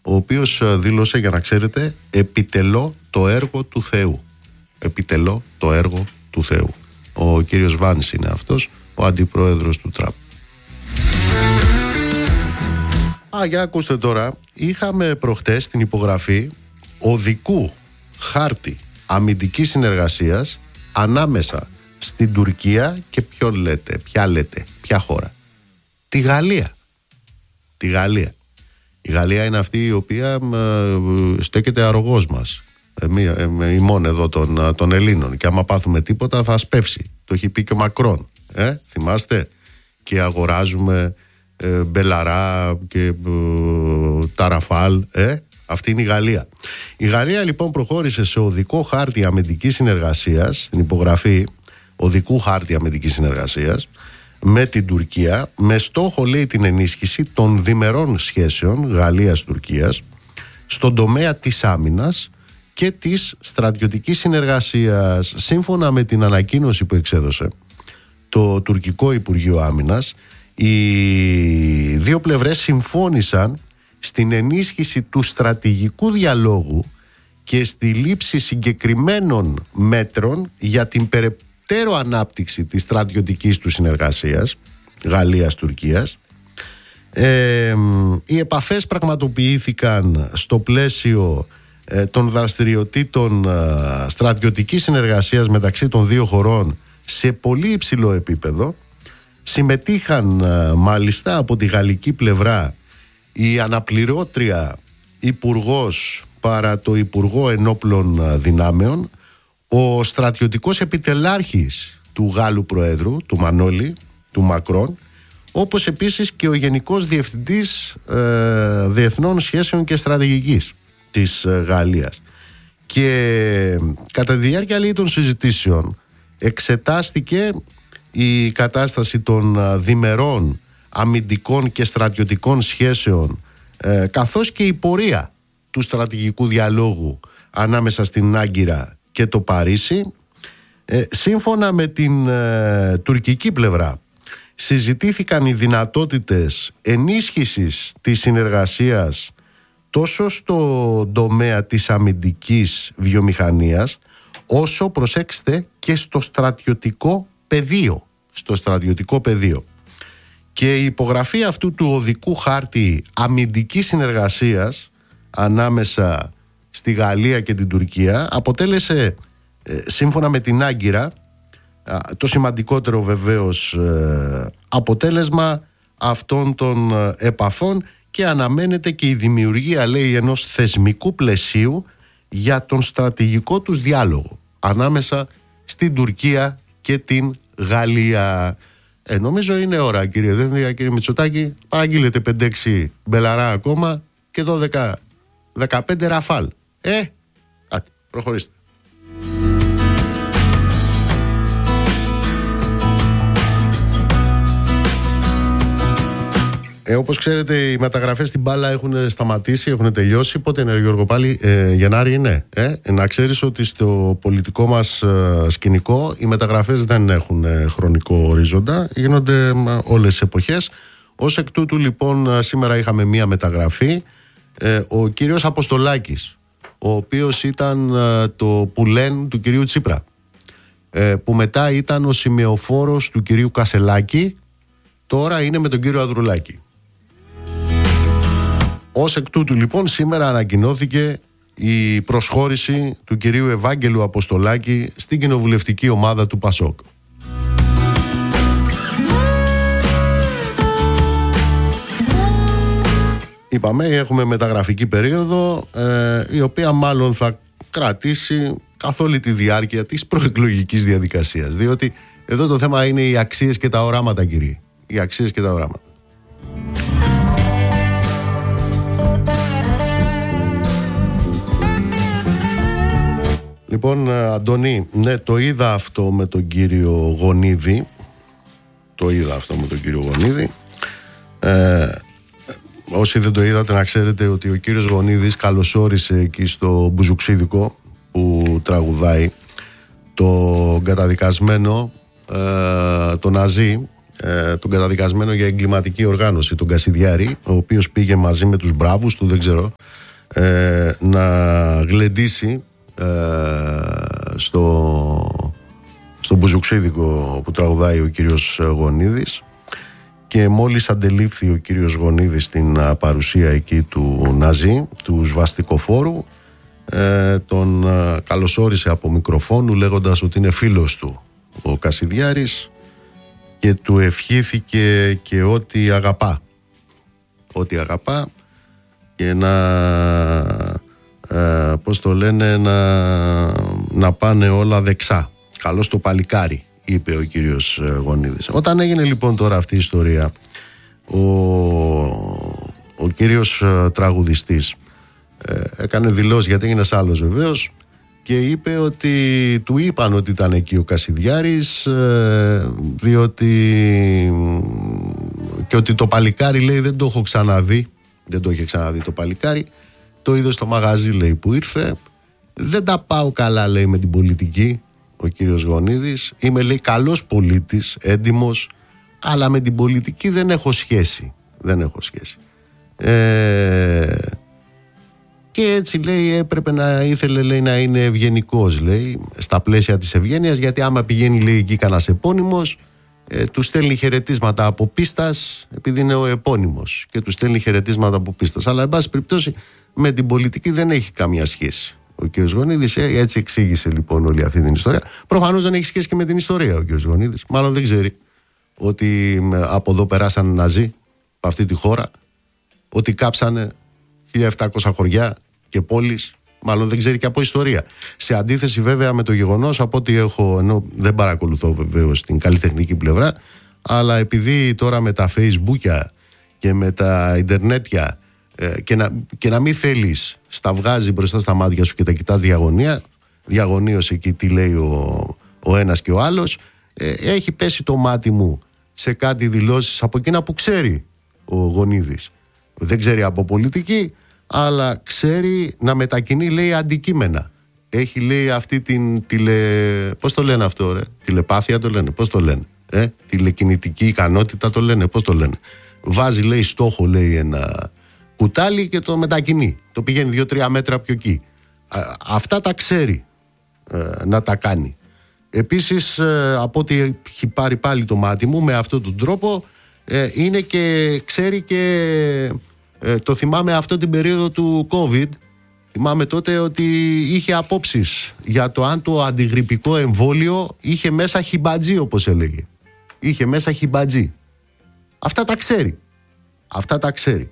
ο οποίος δήλωσε, για να ξέρετε, επιτελώ το έργο του Θεού. Επιτελώ το έργο του Θεού. Ο κύριος Βάνης είναι αυτός, ο αντιπρόεδρος του Τραμπ. Για ακούστε τώρα, είχαμε προχτές την υπογραφή οδικού χάρτη αμυντικής συνεργασίας ανάμεσα στην Τουρκία και ποια χώρα? Τη Γαλλία. Τη Γαλλία. Η Γαλλία είναι αυτή η οποία στέκεται αρρωγός μας, ημών εδώ των Ελλήνων, και άμα πάθουμε τίποτα θα σπεύσει. Το έχει πει και ο Μακρόν, θυμάστε, και αγοράζουμε Μπελαρά και Ταραφάλ, αυτή είναι η Γαλλία. Η Γαλλία λοιπόν προχώρησε σε οδικό χάρτη αμυντικής συνεργασίας, στην υπογραφή οδικού χάρτη αμυντικής συνεργασίας με την Τουρκία, με στόχο, λέει, την ενίσχυση των διμερών σχέσεων Γαλλίας-Τουρκίας στον τομέα της άμυνας και της στρατιωτικής συνεργασίας. Σύμφωνα με την ανακοίνωση που εξέδωσε το τουρκικό Υπουργείο Άμυνας, οι δύο πλευρές συμφώνησαν στην ενίσχυση του στρατηγικού διαλόγου και στη λήψη συγκεκριμένων μέτρων για την περαιτέρω ανάπτυξη της στρατιωτικής του συνεργασίας Γαλλίας-Τουρκίας. Οι επαφές πραγματοποιήθηκαν στο πλαίσιο των δραστηριοτήτων στρατιωτικής συνεργασίας μεταξύ των δύο χωρών σε πολύ υψηλό επίπεδο. Συμμετείχαν μάλιστα από τη γαλλική πλευρά η αναπληρώτρια υπουργός παρά το Υπουργό Ενόπλων Δυνάμεων, ο στρατιωτικός επιτελάρχης του Γάλλου Προέδρου, του Μανόλη, του Μακρόν, όπως επίσης και ο Γενικός Διευθυντής Διεθνών Σχέσεων και Στρατηγικής της Γαλλίας. Και κατά τη διάρκεια, λέει, των συζητήσεων εξετάστηκε η κατάσταση των διμερών αμυντικών και στρατιωτικών σχέσεων, καθώς και η πορεία του στρατηγικού διαλόγου ανάμεσα στην Άγκυρα και το Παρίσι. Σύμφωνα με την τουρκική πλευρά, συζητήθηκαν οι δυνατότητες ενίσχυσης της συνεργασίας τόσο στο τομέα της αμυντικής βιομηχανίας, όσο, προσέξτε, και στο στρατιωτικό πεδίο. Και η υπογραφή αυτού του οδικού χάρτη αμυντικής συνεργασίας ανάμεσα στη Γαλλία και την Τουρκία αποτέλεσε, σύμφωνα με την Άγκυρα, το σημαντικότερο βεβαίως αποτέλεσμα αυτών των επαφών, και αναμένεται και η δημιουργία, λέει, ενός θεσμικού πλαισίου για τον στρατηγικό τους διάλογο ανάμεσα στην Τουρκία και την Γαλλία. Νομίζω είναι ώρα, κύριε Δένδια, κύριε Μητσοτάκη, παραγγείλετε 5-6 Μπελαρά ακόμα και 12-15 Ραφάλ. Προχωρήστε. Όπως ξέρετε, οι μεταγραφές στην μπάλα έχουν σταματήσει, έχουν τελειώσει. Πότε είναι, Γιώργο, πάλι? Γενάρη είναι. Να ξέρεις ότι στο πολιτικό μας σκηνικό οι μεταγραφές δεν έχουν χρονικό ορίζοντα. Γίνονται όλες τις εποχές. Ως εκ τούτου, λοιπόν, σήμερα είχαμε μία μεταγραφή. Ο κύριος Αποστολάκης, ο οποίος ήταν το πουλέν του κυρίου Τσίπρα, που μετά ήταν ο σημεοφόρος του κυρίου Κασελάκη, τώρα είναι με τον κύριο Ανδρουλάκη. Ως εκ τούτου, λοιπόν, σήμερα ανακοινώθηκε η προσχώρηση του κυρίου Ευάγγελου Αποστολάκη στην κοινοβουλευτική ομάδα του ΠΑΣΟΚ. Είπαμε, έχουμε μεταγραφική περίοδο, η οποία μάλλον θα κρατήσει καθ' όλη τη διάρκεια της προεκλογικής διαδικασίας, διότι εδώ το θέμα είναι οι αξίες και τα οράματα, κύριοι. Οι αξίες και τα οράματα. Λοιπόν, Αντώνη, ναι, το είδα αυτό με τον κύριο Γονίδη. Όσοι δεν το είδατε, να ξέρετε ότι ο κύριος Γονίδης καλωσόρισε εκεί στο Μπουζουξίδικο που τραγουδάει το καταδικασμένο, το Ναζί, τον καταδικασμένο για εγκληματική οργάνωση, τον Κασιδιάρη, ο οποίος πήγε μαζί με τους μπράβους του, δεν ξέρω, να γλεντήσει στο μπουζουξίδικο που τραγουδάει ο κύριος Γονίδης, και μόλις αντελήφθη ο κύριος Γονίδης την παρουσία εκεί του Ναζί, του σβαστικοφόρου, τον καλωσόρισε από μικροφόνου λέγοντας ότι είναι φίλος του ο Κασιδιάρης και του ευχήθηκε και ό,τι αγαπά και πώς το λένε, να πάνε όλα δεξά. Καλώς το παλικάρι, είπε ο κύριος Γονίδης. Όταν έγινε λοιπόν τώρα αυτή η ιστορία, ο κύριος τραγουδιστής έκανε δηλώσεις, γιατί έγινες άλλος βεβαίως, και είπε ότι του είπαν ότι ήταν εκεί ο Κασιδιάρης, διότι και ότι το παλικάρι, λέει, δεν το έχω ξαναδεί, δεν το είχε ξαναδεί το παλικάρι, το είδε στο μαγαζί, λέει, που ήρθε. Δεν τα πάω καλά, λέει, με την πολιτική ο κύριος Γονίδης. Είμαι, λέει, καλός πολίτης, έντιμος, αλλά με την πολιτική δεν έχω σχέση. Και έτσι, λέει, έπρεπε ήθελε, λέει, να είναι ευγενικός, λέει, στα πλαίσια της ευγένειας, γιατί άμα πηγαίνει, λέει, εκεί κανένας επώνυμος, του στέλνει χαιρετίσματα από πίστας, επειδή είναι ο επώνυμος, και του στέλνει χαιρετίσματα από πίστας. Αλλά, εν πάση περιπτώσει, με την πολιτική δεν έχει καμία σχέση ο κ. Γονίδης. Έτσι εξήγησε λοιπόν όλη αυτή την ιστορία. Προφανώς δεν έχει σχέση και με την ιστορία ο κ. Γονίδης. Μάλλον δεν ξέρει ότι από εδώ περάσαν Ναζί, από αυτή τη χώρα, ότι κάψανε 1700 χωριά και πόλεις. Μάλλον δεν ξέρει και από ιστορία. Σε αντίθεση βέβαια με το γεγονός, από ό,τι έχω, ενώ δεν παρακολουθώ βεβαίως την καλλιτεχνική πλευρά, αλλά επειδή τώρα με τα Facebook και με τα Ιντερνέτια και να μην θέλεις, στα βγάζει μπροστά στα μάτια σου και τα κοιτάς διαγωνίως εκεί τι λέει ο ένας και ο άλλος, έχει πέσει το μάτι μου σε κάτι δηλώσεις από εκείνα που ξέρει ο Γονίδης. Δεν ξέρει από πολιτική, αλλά ξέρει να μετακινεί, λέει, αντικείμενα. Έχει, λέει, αυτή την πώς το λένε αυτό, ρε? Τηλεπάθεια το λένε, πώς το λένε? Τηλεκινητική ικανότητα το λένε, πώς το λένε? Βάζει, λέει, στόχο, λέει, ένα κουτάλι και το μετακινεί. Το πηγαίνει 2-3 μέτρα πιο εκεί. Αυτά τα ξέρει να τα κάνει. Επίσης, από ό,τι έχει πάρει πάλι το μάτι μου με αυτόν τον τρόπο, είναι και ξέρει και το θυμάμαι αυτό την περίοδο του COVID. Θυμάμαι τότε ότι είχε απόψεις για το αν το αντιγρυπικό εμβόλιο είχε μέσα χιμπατζή, όπως έλεγε. Είχε μέσα χιμπατζή. Αυτά τα ξέρει.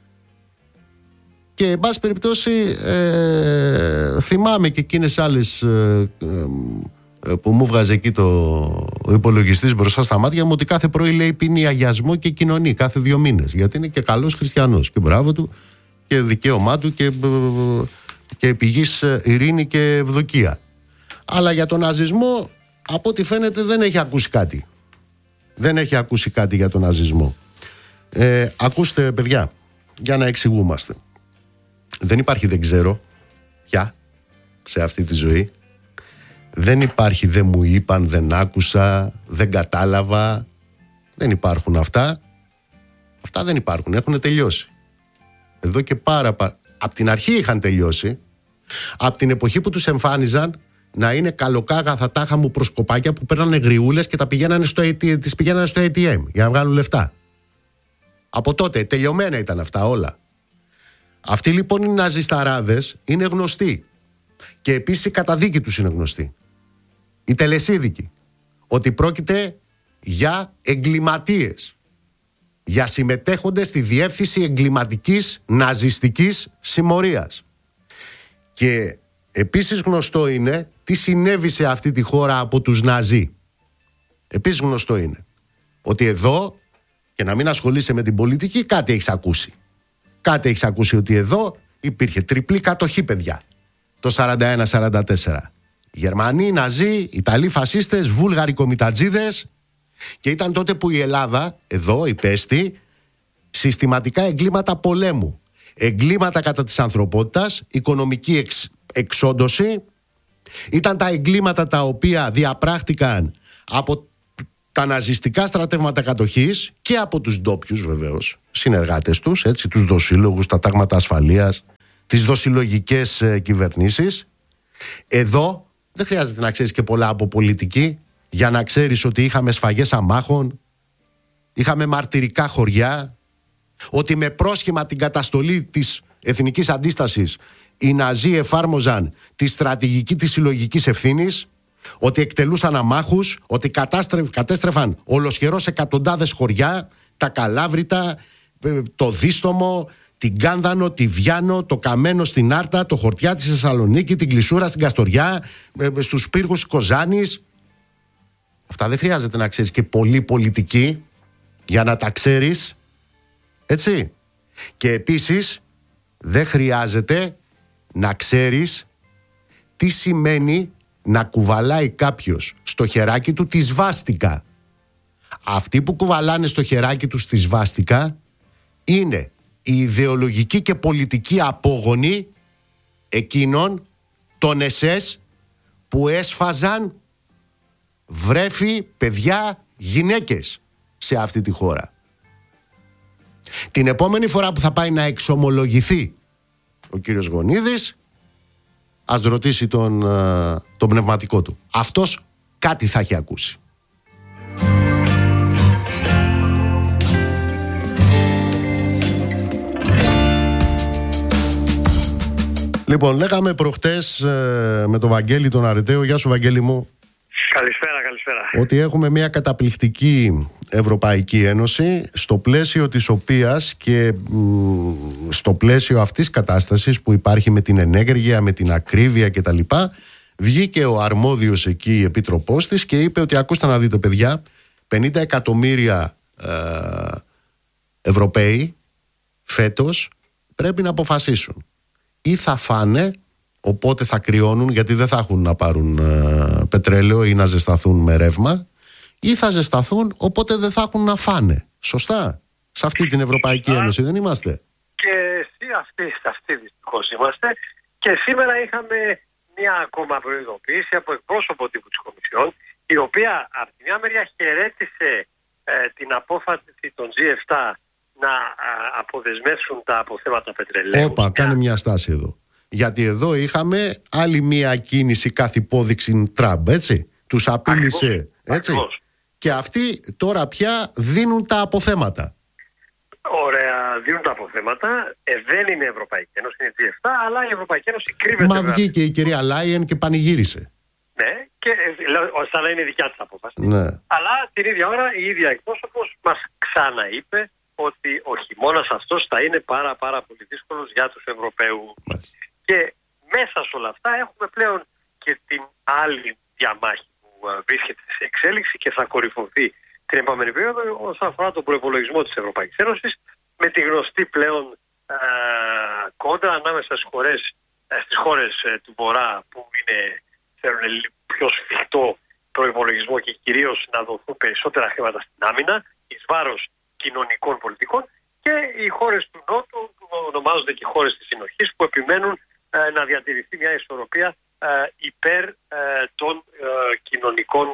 Και εν πάση περιπτώσει θυμάμαι και εκείνες άλλες που μου βγάζε εκεί ο υπολογιστής μπροστά στα μάτια μου, ότι κάθε πρωί, λέει, πίνει αγιασμό και κοινωνεί κάθε 2 μήνες, γιατί είναι και καλός χριστιανός και μπράβο του και δικαίωμά του και πηγής ειρήνη και ευδοκία. Αλλά για τον ναζισμό, από ό,τι φαίνεται, δεν έχει ακούσει κάτι για τον ναζισμό. Ακούστε, παιδιά, για να εξηγούμαστε. Δεν υπάρχει δεν ξέρω πια σε αυτή τη ζωή. Δεν υπάρχει δεν μου είπαν, δεν άκουσα, δεν κατάλαβα. Δεν υπάρχουν αυτά. Αυτά δεν υπάρχουν, έχουν τελειώσει. Εδώ και απ' την αρχή είχαν τελειώσει. Απ' την εποχή που τους εμφάνιζαν να είναι καλοκάγαθα τάχα μου προσκοπάκια που παίρνανε γριούλες και τις πηγαίνανε στο ATM για να βγάλουν λεφτά. Από τότε τελειωμένα ήταν αυτά όλα. Αυτοί λοιπόν οι ναζισταράδες είναι γνωστοί. Και επίσης η καταδίκη τους είναι γνωστή. Η τελεσίδικη. Ότι πρόκειται για εγκληματίες. Για συμμετέχοντες στη διεύθυνση εγκληματικής ναζιστικής συμμορίας. Και επίσης γνωστό είναι τι συνέβη σε αυτή τη χώρα από τους Ναζί. Επίσης γνωστό είναι ότι εδώ, και να μην ασχολείσαι με την πολιτική, κάτι έχεις ακούσει. Κάτι έχεις ακούσει ότι εδώ υπήρχε τριπλή κατοχή, παιδιά. Το 41-44. Γερμανοί, Ναζί, Ιταλοί φασίστες, Βούλγαροι κομιτατζίδες. Και ήταν τότε που η Ελλάδα, εδώ, υπέστη συστηματικά εγκλήματα πολέμου. Εγκλήματα κατά της ανθρωπότητας, οικονομική εξόντωση. Ήταν τα εγκλήματα τα οποία διαπράχτηκαν από τα ναζιστικά στρατεύματα κατοχής και από τους ντόπιους βεβαίως συνεργάτες τους, έτσι, τους δοσύλλογους, τα τάγματα ασφαλείας, τις δοσυλλογικές κυβερνήσεις. Εδώ δεν χρειάζεται να ξέρεις και πολλά από πολιτική για να ξέρεις ότι είχαμε σφαγές αμάχων, είχαμε μαρτυρικά χωριά, ότι με πρόσχημα την καταστολή της εθνικής αντίστασης οι Ναζί εφάρμοζαν τη στρατηγική της συλλογικής ευθύνης, ότι εκτελούσαν αμάχους, ότι κατέστρεφαν ολοσχερώς εκατοντάδες χωριά, τα Καλάβρητα, το Δίστομο, την Κάνδανο, τη Βιάνο, το Καμένο στην Άρτα, το Χορτιά της Θεσσαλονίκη, την Κλεισούρα στην Καστοριά, στους πύργους της Κοζάνης. Αυτά δεν χρειάζεται να ξέρεις και πολύ πολιτική για να τα ξέρεις, έτσι. Και επίσης δεν χρειάζεται να ξέρεις τι σημαίνει να κουβαλάει κάποιος στο χεράκι του τη σβάστικα. Αυτοί που κουβαλάνε στο χεράκι τους τη σβάστικα είναι η ιδεολογική και πολιτική απόγονοι εκείνων των ΕΣΕΣ που έσφαζαν βρέφη, παιδιά, γυναίκες σε αυτή τη χώρα. Την επόμενη φορά που θα πάει να εξομολογηθεί ο κύριος Γονίδης, ας ρωτήσει τον πνευματικό του. Αυτός κάτι θα έχει ακούσει. Λοιπόν, λέγαμε προχτές με τον Βαγγέλη τον Αρεταίο, γεια σου Βαγγέλη μου. Καλησπέρα, καλησπέρα. Ότι έχουμε μια καταπληκτική Ευρωπαϊκή Ένωση, στο πλαίσιο της οποίας και στο πλαίσιο αυτής της κατάστασης που υπάρχει με την ενέργεια, με την ακρίβεια κτλ., βγήκε ο αρμόδιος εκεί επίτροπός της και είπε ότι ακούστε να δείτε παιδιά, 50 εκατομμύρια Ευρωπαίοι φέτος πρέπει να αποφασίσουν. Ή θα φάνε, οπότε θα κρυώνουν γιατί δεν θα έχουν να πάρουν πετρέλαιο ή να ζεσταθούν με ρεύμα, ή θα ζεσταθούν οπότε δεν θα έχουν να φάνε. Σωστά? Σε αυτή την Ευρωπαϊκή Ένωση δεν είμαστε? Και σε αυτή δυστυχώς είμαστε. Και σήμερα είχαμε μια ακόμα προειδοποίηση από εκπρόσωπο τύπου της Κομισιόν, η οποία από τη μια μεριά χαιρέτησε την απόφαση των G7 να αποδεσμεύσουν τα αποθέματα πετρελαίου. Όπα, κάνει μια στάση εδώ. Γιατί εδώ είχαμε άλλη μια κίνηση καθ' υπόδειξη Τραμπ, έτσι. Τους απείλησε, έτσι. Ακριβώς. Και αυτοί τώρα πια δίνουν τα αποθέματα. Ωραία, δίνουν τα αποθέματα. Δεν είναι η Ευρωπαϊκή Ένωση, είναι G7, αλλά η Ευρωπαϊκή Ένωση κρύβεται. Μα βγήκε η κυρία Λάιεν και πανηγύρισε. Ναι, και σαν να είναι δικιά της απόφαση. Ναι. Αλλά την ίδια ώρα η ίδια εκπρόσωπος μας ξαναείπε ότι ο χειμώνας αυτός θα είναι πάρα πολύ δύσκολος για τους Ευρωπαίους. Μάλιστα. Και μέσα σε όλα αυτά έχουμε πλέον και την άλλη διαμάχη που βρίσκεται σε εξέλιξη και θα κορυφωθεί την επόμενη περίοδο όσον αφορά τον προϋπολογισμό της Ευρωπαϊκής Ένωσης, με τη γνωστή πλέον κόντρα ανάμεσα στις χώρες του Βορρά που θέλουν πιο σφιχτό προϋπολογισμό και κυρίως να δοθούν περισσότερα χρήματα στην άμυνα εις βάρος κοινωνικών πολιτικών, και οι χώρες του Νότου, που ονομάζονται και χώρες της συνοχής, που επιμένουν να διατηρηθεί μια ισορροπία υπέρ των κοινωνικών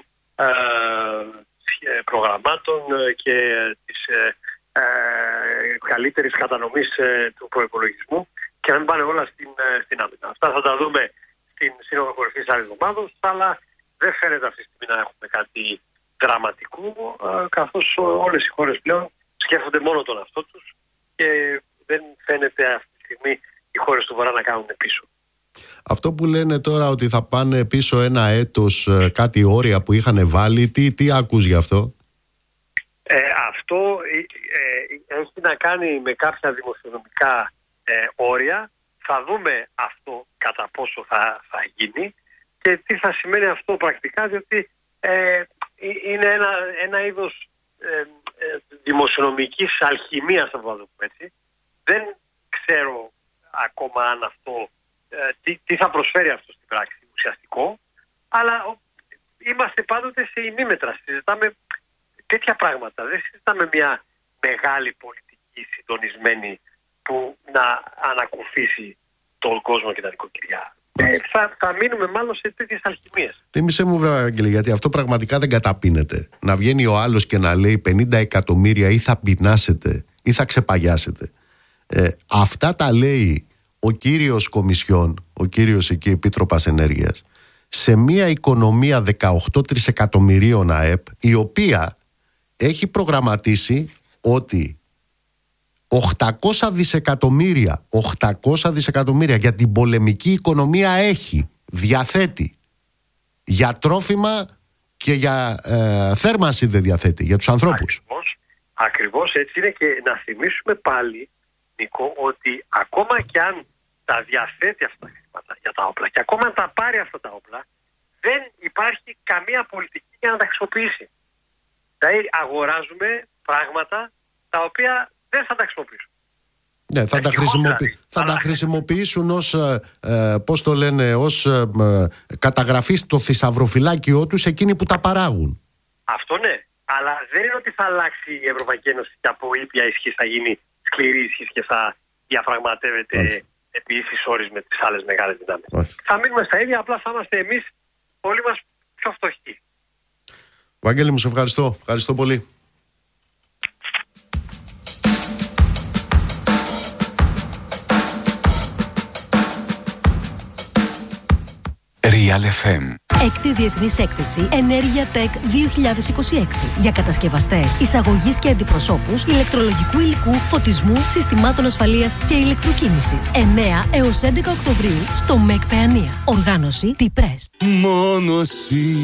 προγραμμάτων και της καλύτερης κατανομής του προϋπολογισμού, και να μην πάνε όλα στην άμυνα. Αυτά θα τα δούμε στην Σύνοδο Κορυφής άλλης εβδομάδας, αλλά δεν φαίνεται αυτή τη στιγμή να έχουμε κάτι δραματικό, καθώς όλες οι χώρες πλέον σκέφτονται μόνο τον εαυτό τους και δεν φαίνεται αυτή τη στιγμή οι χώρες του Βορρά να κάνουν πίσω. Αυτό που λένε τώρα ότι θα πάνε πίσω ένα έτος, κάτι όρια που είχαν βάλει, τι ακούς γι' αυτό? Αυτό έχει να κάνει με κάποια δημοσιονομικά όρια. Θα δούμε αυτό κατά πόσο θα γίνει και τι θα σημαίνει αυτό πρακτικά, διότι είναι ένα είδος δημοσιονομικής αλχημίας, θα το πούμε έτσι. Δεν ξέρω ακόμα αν αυτό τι θα προσφέρει αυτό στην πράξη ουσιαστικό, αλλά είμαστε πάντοτε σε ημίμετρα. Συζητάμε τέτοια πράγματα. Δεν συζητάμε μια μεγάλη πολιτική συντονισμένη που να ανακουφίσει τον κόσμο και τα νοικοκυριά. θα μείνουμε μάλλον σε τέτοιες αλχημίες. Θύμισε μου, βρε Άγγελε, γιατί αυτό πραγματικά δεν καταπίνεται. Να βγαίνει ο άλλος και να λέει 50 εκατομμύρια ή θα πεινάσετε ή θα ξεπαγιάσετε. Αυτά τα λέει ο κύριος Κομισιόν, ο κύριος εκεί Επίτροπας Ενέργειας, σε μια οικονομία 18 τρισεκατομμυρίων ΑΕΠ, η οποία έχει προγραμματίσει ότι 800 δισεκατομμύρια για την πολεμική οικονομία διαθέτει. Για τρόφιμα και για θέρμανση δεν διαθέτει, για τους ανθρώπους. Ακριβώς έτσι είναι, και να θυμίσουμε πάλι, Νίκο, ότι ακόμα και αν τα διαθέτει αυτά τα χρήματα για τα όπλα και ακόμα αν τα πάρει αυτά τα όπλα, δεν υπάρχει καμία πολιτική για να τα χρησιμοποιήσει. Δηλαδή αγοράζουμε πράγματα τα οποία δεν θα τα χρησιμοποιήσουν. Ναι, θα τα χρησιμοποιήσουν ως, ως καταγραφή στο θησαυροφυλάκιό τους εκείνοι που τα παράγουν. Αυτό ναι, αλλά δεν είναι ότι θα αλλάξει η Ευρωπαϊκή Ένωση και από ήπια ισχύς θα γίνει σκληρή ισχύς και θα διαπραγματεύεται επί ίσης όρης με τις άλλες μεγάλες δυνάμεις. Θα μείνουμε στα ίδια, απλά θα είμαστε εμείς όλοι μας πιο φτωχοί. Βαγγέλη μου, σε ευχαριστώ. Ευχαριστώ πολύ. Real FM. Έκτη Διεθνής Έκθεση Ενέργεια Tech 2026 για κατασκευαστές, εισαγωγής και αντιπροσώπους ηλεκτρολογικού υλικού, φωτισμού, συστημάτων ασφαλείας και ηλεκτροκίνησης. 9 έως 11 Οκτωβρίου στο ΜΕΚ Παιανία. Οργάνωση T-Press. Μόνο εσύ